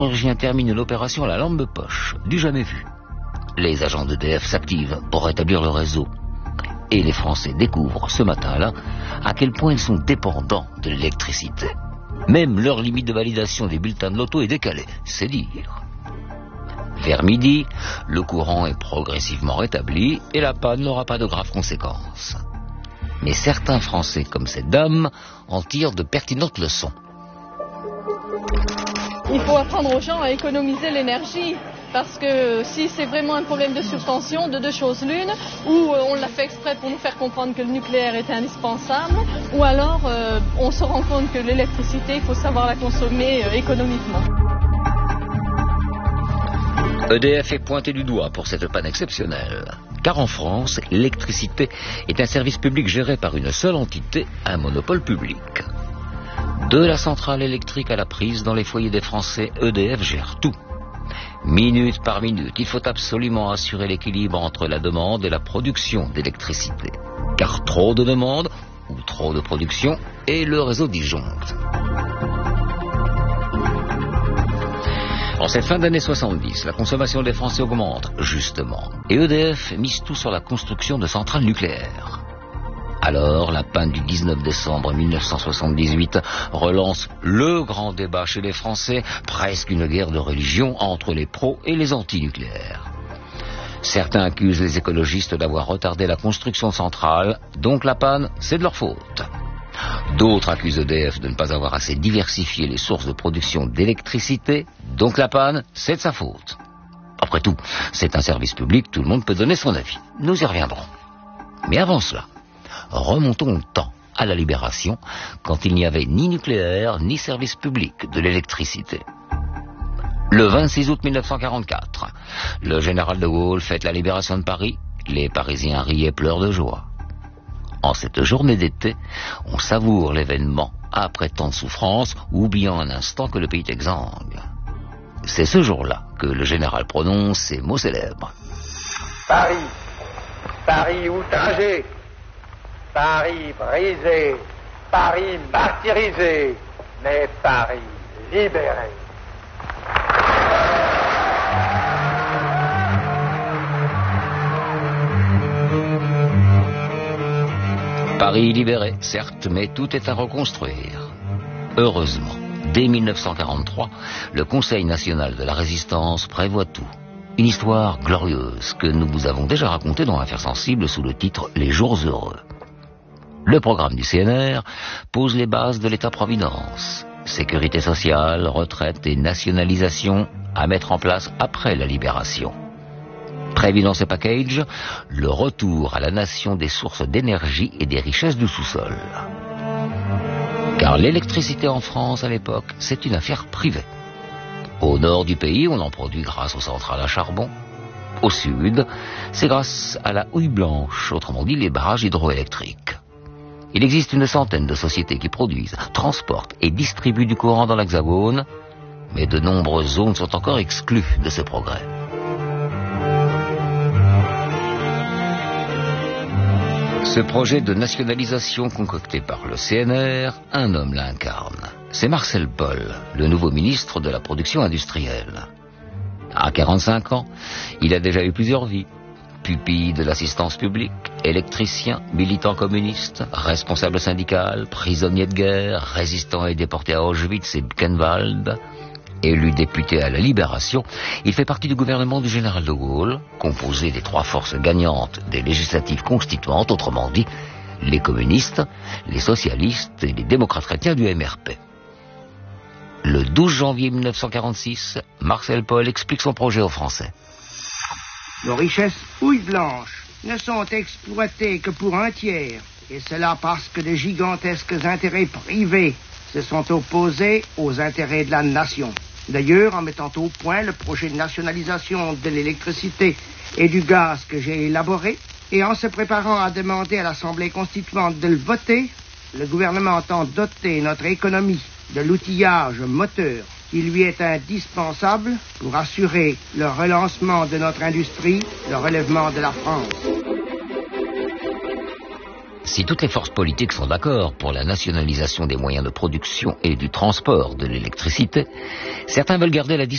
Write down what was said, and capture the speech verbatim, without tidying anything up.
chirurgien termine l'opération à la lampe de poche, du jamais vu. Les agents d'E D F s'activent pour rétablir le réseau. Et les Français découvrent ce matin-là à quel point ils sont dépendants de l'électricité. Même leur limite de validation des bulletins de loto est décalée, c'est dire. Vers midi, le courant est progressivement rétabli et la panne n'aura pas de graves conséquences. Mais certains Français, comme cette dame, en tirent de pertinentes leçons. Il faut apprendre aux gens à économiser l'énergie, parce que si c'est vraiment un problème de subvention, de deux choses l'une, ou on l'a fait exprès pour nous faire comprendre que le nucléaire est indispensable, ou alors euh, on se rend compte que l'électricité, il faut savoir la consommer euh, économiquement. E D F est pointé du doigt pour cette panne exceptionnelle, car en France, l'électricité est un service public géré par une seule entité, un monopole public. De la centrale électrique à la prise dans les foyers des Français, E D F gère tout. Minute par minute, il faut absolument assurer l'équilibre entre la demande et la production d'électricité, car trop de demande ou trop de production et le réseau disjoncte. En cette fin d'année soixante-dix, la consommation des Français augmente, justement, et E D F mise tout sur la construction de centrales nucléaires. Alors, la panne du dix-neuf décembre mille neuf cent soixante-dix-huit relance le grand débat chez les Français, presque une guerre de religion entre les pros et les anti-nucléaires. Certains accusent les écologistes d'avoir retardé la construction centrale, donc la panne, c'est de leur faute. D'autres accusent E D F de ne pas avoir assez diversifié les sources de production d'électricité, donc la panne, c'est de sa faute. Après tout, c'est un service public, tout le monde peut donner son avis. Nous y reviendrons. Mais avant cela, remontons le temps à la Libération, quand il n'y avait ni nucléaire, ni service public de l'électricité. Le vingt-six août mille neuf cent quarante-quatre, le général de Gaulle fête la libération de Paris. Les Parisiens rient et pleurent de joie. En cette journée d'été, on savoure l'événement après tant de souffrances, oubliant un instant que le pays est exsangue. C'est ce jour-là que le général prononce ces mots célèbres. Paris, Paris outragé, Paris brisé, Paris martyrisé, mais Paris libéré. Paris libéré, certes, mais tout est à reconstruire. Heureusement, dès mille neuf cent quarante-trois, le Conseil national de la résistance prévoit tout. Une histoire glorieuse que nous vous avons déjà racontée dans Affaires sensibles sous le titre « Les jours heureux ». Le programme du C N R pose les bases de l'État-providence. Sécurité sociale, retraite et nationalisation à mettre en place après la libération. Prévu dans ce package, le retour à la nation des sources d'énergie et des richesses du sous-sol. Car l'électricité en France à l'époque, c'est une affaire privée. Au nord du pays, on en produit grâce aux centrales à charbon. Au sud, c'est grâce à la houille blanche, autrement dit les barrages hydroélectriques. Il existe une centaine de sociétés qui produisent, transportent et distribuent du courant dans l'Hexagone, mais de nombreuses zones sont encore exclues de ce progrès. Ce projet de nationalisation concocté par le C N R, un homme l'incarne. C'est Marcel Paul, le nouveau ministre de la production industrielle. À quarante-cinq ans, il a déjà eu plusieurs vies. Pupille de l'assistance publique, électricien, militant communiste, responsable syndical, prisonnier de guerre, résistant et déporté à Auschwitz et Buchenwald. Élu député à la Libération, il fait partie du gouvernement du général de Gaulle, composé des trois forces gagnantes des législatives constituantes, autrement dit, les communistes, les socialistes et les démocrates chrétiens du M R P. Le douze janvier mille neuf cent quarante-six, Marcel Paul explique son projet aux Français. Nos richesses houille blanches ne sont exploitées que pour un tiers, et cela parce que de gigantesques intérêts privés se sont opposés aux intérêts de la nation. D'ailleurs, en mettant au point le projet de nationalisation de l'électricité et du gaz que j'ai élaboré, et en se préparant à demander à l'Assemblée constituante de le voter, le gouvernement entend doter notre économie de l'outillage moteur qui lui est indispensable pour assurer le relancement de notre industrie, le relèvement de la France. Si toutes les forces politiques sont d'accord pour la nationalisation des moyens de production et du transport de l'électricité, certains veulent garder la